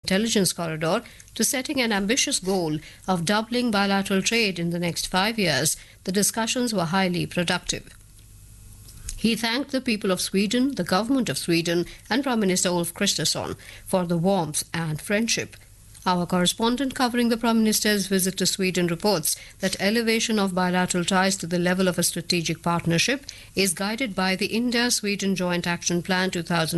intelligence corridor to setting an ambitious goal of doubling bilateral trade in the next 5 years, the discussions were highly productive. He thanked the people of Sweden, the government of Sweden, and Prime Minister Ulf Kristersson for the warmth and friendship. Our correspondent covering the Prime Minister's visit to Sweden reports that elevation of bilateral ties to the level of a strategic partnership is guided by the India-Sweden Joint Action Plan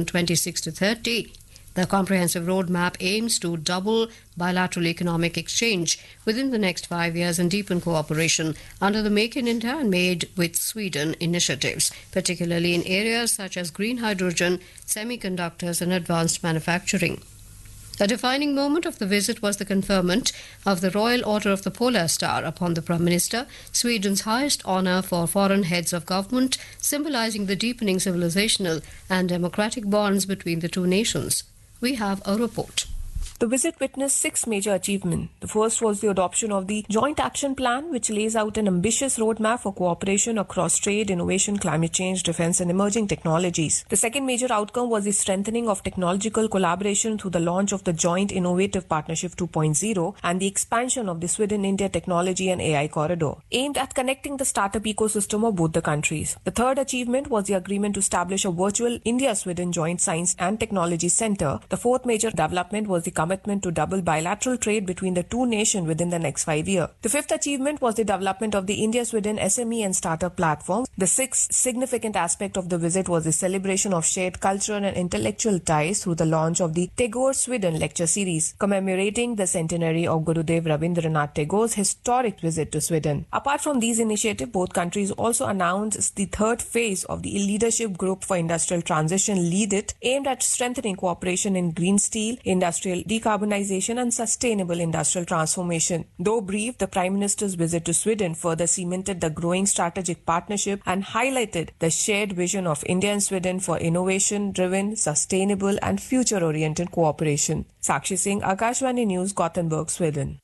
2026-30. The comprehensive roadmap aims to double bilateral economic exchange within the next 5 years and deepen cooperation under the Make in India and Made with Sweden initiatives, particularly in areas such as green hydrogen, semiconductors and advanced manufacturing. A defining moment of the visit was the conferment of the Royal Order of the Polar Star upon the Prime Minister, Sweden's highest honour for foreign heads of government, symbolising the deepening civilizational and democratic bonds between the two nations. We have a report. The visit witnessed 6 major achievements. The first was the adoption of the Joint Action Plan, which lays out an ambitious roadmap for cooperation across trade, innovation, climate change, defense and emerging technologies. The second major outcome was the strengthening of technological collaboration through the launch of the Joint Innovative Partnership 2.0 and the expansion of the Sweden-India Technology and AI Corridor, aimed at connecting the startup ecosystem of both the countries. The third achievement was the agreement to establish a virtual India-Sweden Joint Science and Technology Center. The fourth major development was the commitment to double bilateral trade between the two nations within the next 5 years. The fifth achievement was the development of the India-Sweden SME and startup platform. The sixth significant aspect of the visit was the celebration of shared cultural and intellectual ties through the launch of the Tagore Sweden lecture series, commemorating the centenary of Gurudev Rabindranath Tagore's historic visit to Sweden. Apart from these initiatives, both countries also announced the third phase of the Leadership Group for Industrial Transition, Lead It, aimed at strengthening cooperation in green steel, industrial decarbonization and sustainable industrial transformation. Though brief, the Prime Minister's visit to Sweden further cemented the growing strategic partnership and highlighted the shared vision of India and Sweden for innovation-driven, sustainable and future-oriented cooperation. Sakshi Singh, Akashvani News, Gothenburg, Sweden.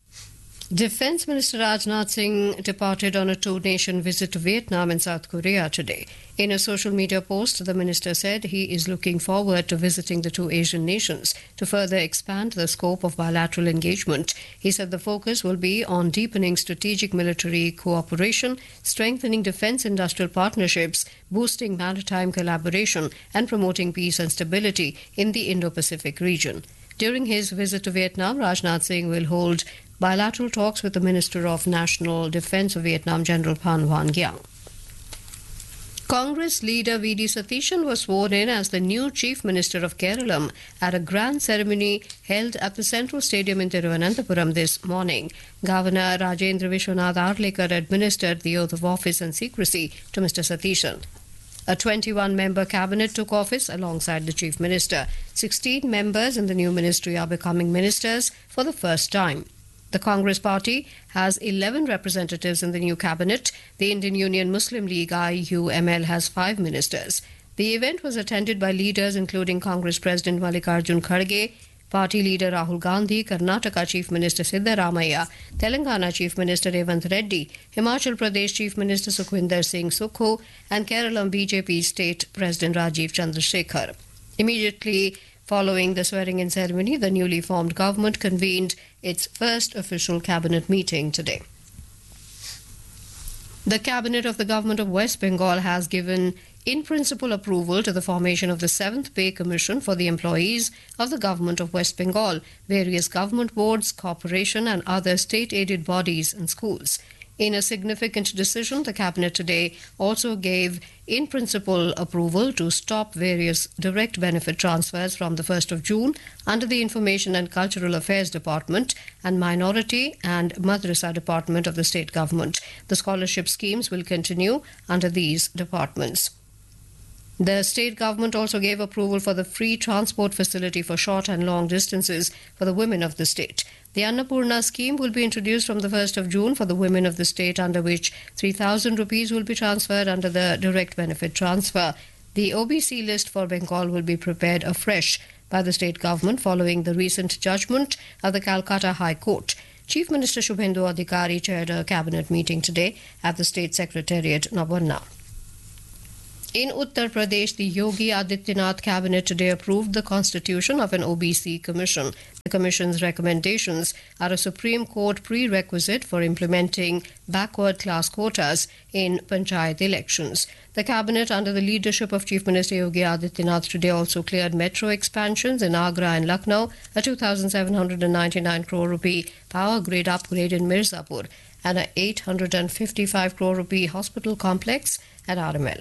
Defence Minister Rajnath Singh departed on a two-nation visit to Vietnam and South Korea today. In a social media post, the minister said he is looking forward to visiting the two Asian nations to further expand the scope of bilateral engagement. He said the focus will be on deepening strategic military cooperation, strengthening defence industrial partnerships, boosting maritime collaboration and promoting peace and stability in the Indo-Pacific region. During his visit to Vietnam, Rajnath Singh will hold bilateral talks with the Minister of National Defence of Vietnam, General Phan Van Giang. Congress leader V.D. Satheeshan was sworn in as the new Chief Minister of Kerala at a grand ceremony held at the Central Stadium in Thiruvananthapuram this morning. Governor Rajendra Vishwanath Arlekar administered the oath of office and secrecy to Mr. Satheeshan. A 21-member cabinet took office alongside the Chief Minister. 16 members in the new ministry are becoming ministers for the first time. The Congress party has 11 representatives in the new cabinet. The Indian Union Muslim League IUML has 5 ministers. The event was attended by leaders including Congress President Mallikarjun Kharge, Party leader Rahul Gandhi, Karnataka Chief Minister Siddharamaiah, Telangana Chief Minister Revant Reddy, Himachal Pradesh Chief Minister Sukhwinder Singh Sukhu, and Kerala BJP State President Rajiv Chandrasekhar. Immediately following the swearing-in ceremony, the newly formed government convened its first official cabinet meeting today. The cabinet of the government of West Bengal has given in-principle approval to the formation of the 7th Pay Commission for the employees of the government of West Bengal, various government boards, corporation and other state-aided bodies and schools. In a significant decision, the cabinet today also gave in-principle approval to stop various direct benefit transfers from the 1st of June under the Information and Cultural Affairs Department and Minority and Madrasa Department of the state government. The scholarship schemes will continue under these departments. The state government also gave approval for the free transport facility for short and long distances for the women of the state. The Annapurna scheme will be introduced from the 1st of June for the women of the state, under which 3,000 rupees will be transferred under the direct benefit transfer. The OBC list for Bengal will be prepared afresh by the state government following the recent judgment of the Calcutta High Court. Chief Minister Shubhendu Adhikari chaired a cabinet meeting today at the State Secretariat, Nabarna. In Uttar Pradesh, the Yogi Adityanath cabinet today approved the constitution of an OBC commission. The commission's recommendations are a Supreme Court prerequisite for implementing backward class quotas in panchayat elections. The cabinet, under the leadership of Chief Minister Yogi Adityanath, today also cleared metro expansions in Agra and Lucknow, a 2,799 crore rupee power grid upgrade in Mirzapur, and a 855 crore rupee hospital complex at RML.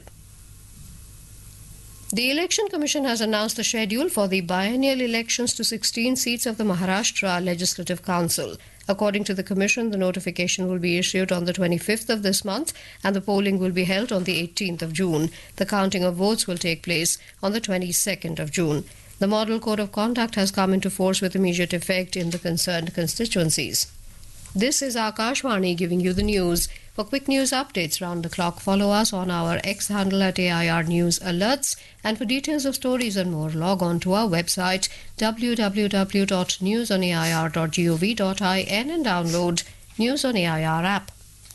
The Election Commission has announced the schedule for the biennial elections to 16 seats of the Maharashtra Legislative Council. According to the Commission, the notification will be issued on the 25th of this month and the polling will be held on the 18th of June. The counting of votes will take place on the 22nd of June. The Model Code of Conduct has come into force with immediate effect in the concerned constituencies. This is Akashvani giving you the news. For quick news updates round the clock, follow us on our X handle at AIR News Alerts. And for details of stories and more, log on to our website www.newsonair.gov.in and download News on AIR app.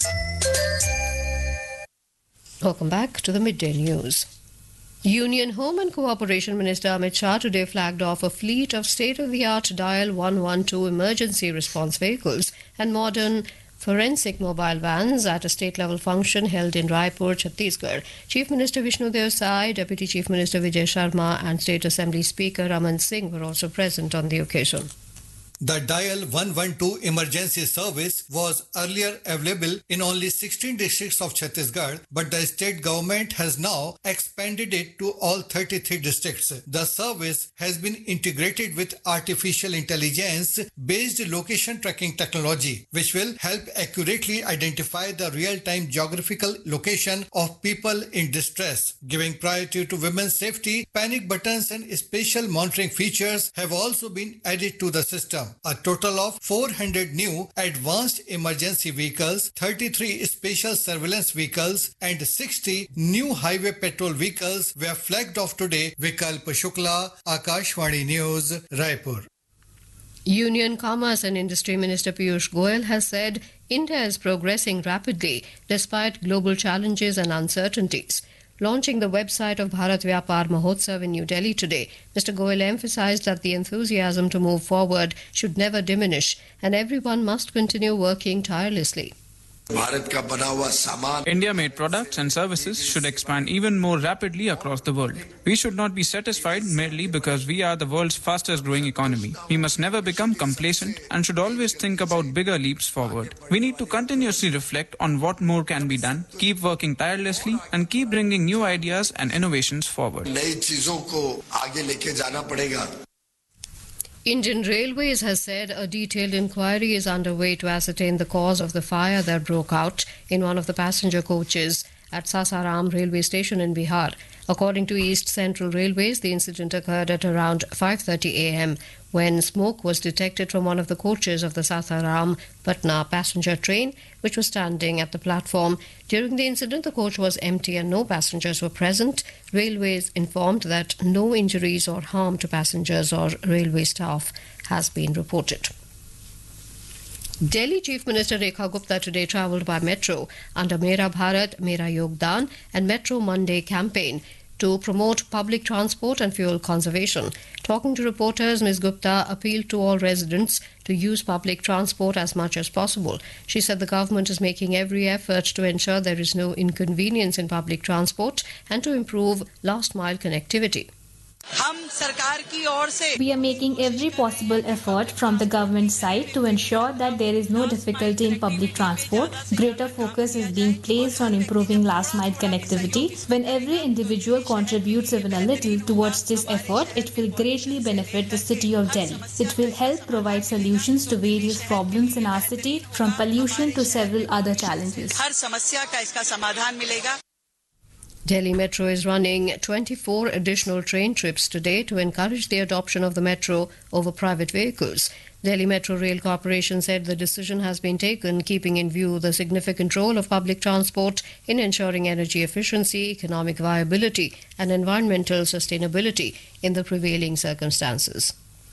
Welcome back to the Midday News. Union Home and Cooperation Minister Amit Shah today flagged off a fleet of state-of-the-art Dial 112 emergency response vehicles and modern forensic mobile vans at a state-level function held in Raipur, Chhattisgarh. Chief Minister Vishnu Dev Sai, Deputy Chief Minister Vijay Sharma and State Assembly Speaker Raman Singh were also present on the occasion. The Dial 112 emergency service was earlier available in only 16 districts of Chhattisgarh, but the state government has now expanded it to all 33 districts. The service has been integrated with artificial intelligence-based location tracking technology, which will help accurately identify the real-time geographical location of people in distress. Giving priority to women's safety, panic buttons and special monitoring features have also been added to the system. A total of 400 new advanced emergency vehicles, 33 special surveillance vehicles and 60 new highway patrol vehicles were flagged off today. Vikalp Shukla, Akashvani News, Raipur. Union Commerce and Industry Minister Piyush Goyal has said India is progressing rapidly despite global challenges and uncertainties. Launching the website of Bharat Vyapar Mahotsav in New Delhi today, Mr. Goyal emphasized that the enthusiasm to move forward should never diminish and everyone must continue working tirelessly. India-made products and services should expand even more rapidly across the world. We should not be satisfied merely because we are the world's fastest growing economy. We must never become complacent and should always think about bigger leaps forward. We need to continuously reflect on what more can be done, keep working tirelessly and keep bringing new ideas and innovations forward. Indian Railways has said a detailed inquiry is underway to ascertain the cause of the fire that broke out in one of the passenger coaches at Sasaram railway station in Bihar. According to East Central Railways, the incident occurred at around 5:30 a.m. when smoke was detected from one of the coaches of the Sasaram Patna passenger train, which was standing at the platform. During the incident, the coach was empty and no passengers were present. Railways informed that no injuries or harm to passengers or railway staff has been reported. Delhi Chief Minister Rekha Gupta today travelled by metro under Mera Bharat, Mera Yogdan and Metro Monday campaign to promote public transport and fuel conservation. Talking to reporters, Ms. Gupta appealed to all residents to use public transport as much as possible. She said the government is making every effort to ensure there is no inconvenience in public transport and to improve last-mile connectivity. We are making every possible effort from the government side to ensure that there is no difficulty in public transport. Greater focus is being placed on improving last mile connectivity. When every individual contributes even a little towards this effort, it will greatly benefit the city of Delhi. It will help provide solutions to various problems in our city, from pollution to several other challenges. Delhi Metro is running 24 additional train trips today to encourage the adoption of the metro over private vehicles. Delhi Metro Rail Corporation said the decision has been taken keeping in view the significant role of public transport in ensuring energy efficiency, economic viability and environmental sustainability in the prevailing circumstances.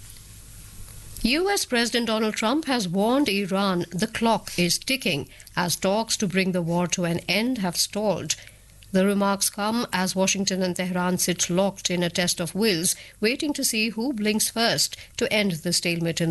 US President Donald Trump has warned Iran the clock is ticking as talks to bring the war to an end have stalled. The remarks come as Washington and Tehran sit locked in a test of wills, waiting to see who blinks first to end the stalemate in